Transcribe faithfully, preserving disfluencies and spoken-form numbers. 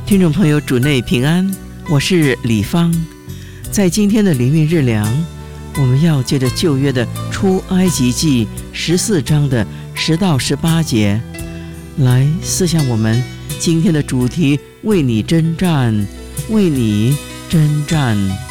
听众朋友，主内平安，我是李芳。在今天的灵命日粮，我们要借着旧约的出埃及记十四章的十到十八节，来思想我们今天的主题：为你征战，为你征战。